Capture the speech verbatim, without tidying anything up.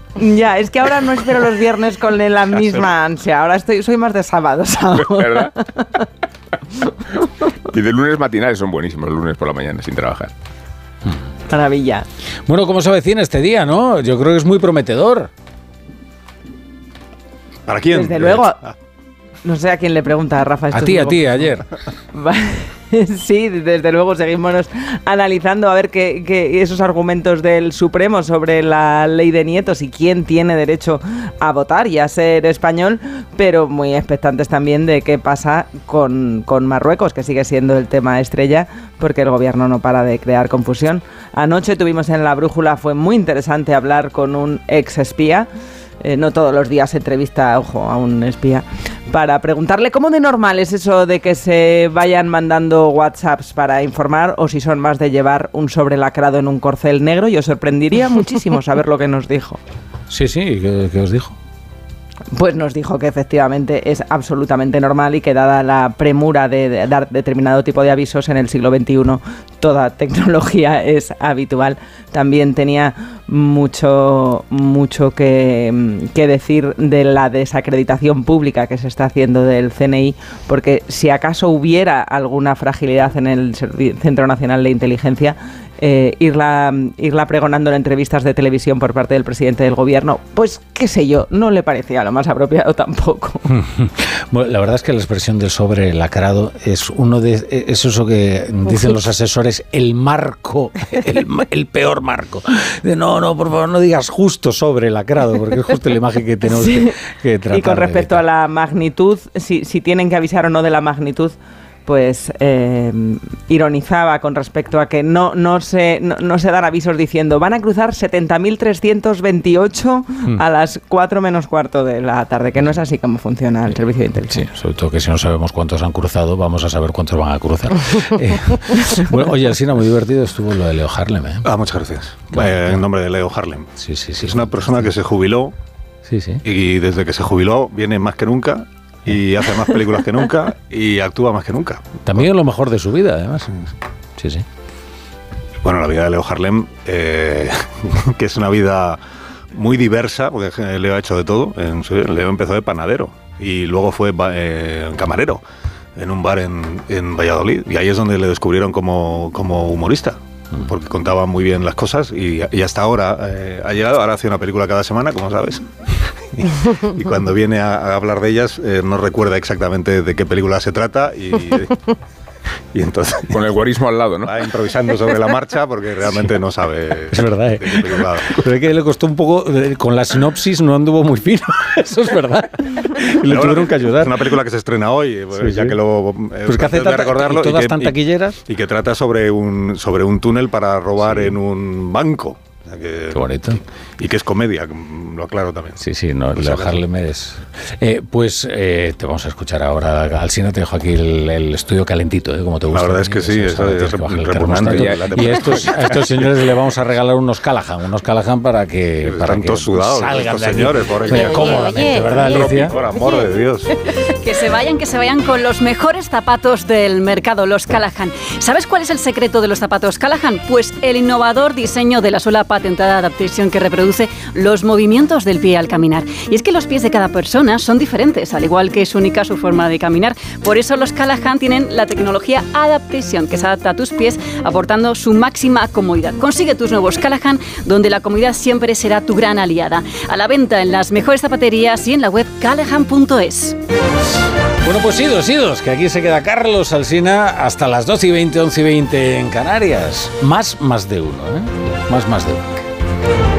Ya, es que ahora no espero los viernes con la misma ansia. Ahora estoy, soy más de sábados. ¿Verdad? Y de lunes matinales son buenísimos, los lunes por la mañana, sin trabajar. Maravilla. Bueno, ¿cómo se avecina este día, no? Yo creo que es muy prometedor. ¿Para quién? Desde luego. No sé a quién le pregunta, Rafa. A ti, a ti, ayer. Sí, desde luego seguimos analizando a ver qué, qué esos argumentos del Supremo sobre la ley de nietos y quién tiene derecho a votar y a ser español, pero muy expectantes también de qué pasa con, con Marruecos, que sigue siendo el tema estrella, porque el gobierno no para de crear confusión. Anoche tuvimos en La Brújula, fue muy interesante hablar con un ex espía. Eh, no todos los días se entrevista, ojo, a un espía, para preguntarle cómo de normal es eso de que se vayan mandando WhatsApps para informar o si son más de llevar un sobre lacrado en un corcel negro. Yo sorprendería muchísimo saber lo que nos dijo. Sí, sí, ¿qué, qué os dijo? Pues nos dijo que efectivamente es absolutamente normal y que dada la premura de, de dar determinado tipo de avisos en el siglo veintiuno, toda tecnología es habitual. También tenía mucho, mucho que, que decir de la desacreditación pública que se está haciendo del C N I, porque si acaso hubiera alguna fragilidad en el Centro Nacional de Inteligencia, Eh, irla, irla pregonando en entrevistas de televisión por parte del presidente del gobierno, pues qué sé yo, no le parecía lo más apropiado tampoco. Bueno, la verdad es que la expresión del sobre lacrado es uno de es eso que dicen los asesores, el marco, el, el peor marco. De no, no, por favor, no digas justo sobre lacrado, porque es justo la imagen que tenemos sí. que, que tratar. Y con respecto a la magnitud, si, si tienen que avisar o no de la magnitud, pues eh, ironizaba con respecto a que no, no, se, no, no se dan avisos diciendo van a cruzar setenta mil trescientos veintiocho mm. a las cuatro menos cuarto de la tarde, que no es así como funciona el servicio de inteligencia. Sí, sobre todo que si no sabemos cuántos han cruzado, vamos a saber cuántos van a cruzar. eh, bueno, oye, Alsina, muy divertido estuvo lo de Leo Harlem, ¿eh? Ah, muchas gracias. Eh, en nombre de Leo Harlem. Sí, sí, sí. Es una persona que se jubiló sí, sí. y desde que se jubiló viene más que nunca. Y hace más películas que nunca y actúa más que nunca. También es lo mejor de su vida, además. Sí, sí. Bueno, la vida de Leo Harlem, eh, que es una vida muy diversa, porque Leo ha hecho de todo. Leo empezó de panadero y luego fue eh, camarero en un bar en, en Valladolid. Y ahí es donde le descubrieron como, como humorista, porque contaba muy bien las cosas y, y hasta ahora eh, ha llegado. Ahora hace una película cada semana, como sabes. Y, y cuando viene a, a hablar de ellas eh, no recuerda exactamente de qué película se trata y, y entonces con el guarismo al lado, ¿no? Va improvisando sobre la marcha porque realmente no sabe. Es verdad, ¿eh? De qué película. Pero es que le costó un poco, con la sinopsis no anduvo muy fino, eso es verdad. Y le tuvieron que ayudar. Es una película que se estrena hoy, pues, sí, ya sí. que lo eh, pues que hace tanta, recordarlo, y todas y que, tan taquilleras y, y que trata sobre un sobre un túnel para robar sí. en un banco. O sea que, qué bonito. Y, y que es comedia, lo aclaro también. Sí, sí, no, Leo Harlem es... Eh, pues eh, te vamos a escuchar ahora. Alsina, te dejo aquí el, el estudio calentito, ¿eh? Como te gusta. La verdad es que sí, es, es, es repugnante. Y a estos, a estos señores le vamos a regalar unos Callahan, unos Callahan para que, para están que todos sudados, salgan estos señores, por oye, cómodamente, ¿verdad, Alicia? Por amor de Dios. Que se vayan, que se vayan con los mejores zapatos del mercado, los Callahan. ¿Sabes cuál es el secreto de los zapatos Callahan? Pues el innovador diseño de la suela patentada Adaptation que reproduce los movimientos del pie al caminar. Y es que los pies de cada persona son diferentes, al igual que es única su forma de caminar. Por eso los Callahan tienen la tecnología Adaptation, que se adapta a tus pies, aportando su máxima comodidad. Consigue tus nuevos Callahan, donde la comodidad siempre será tu gran aliada. A la venta en las mejores zapaterías y en la web callahan punto es. Bueno, pues idos, idos, que aquí se queda Carlos Alsina hasta las doce y veinte, once y veinte en Canarias. Más, más de uno, ¿eh? Más, más de uno.